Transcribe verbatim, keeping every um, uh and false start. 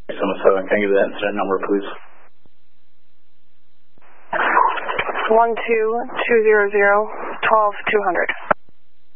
seven seven, can I give that incident number, please? one two two zero zero twelve two hundred.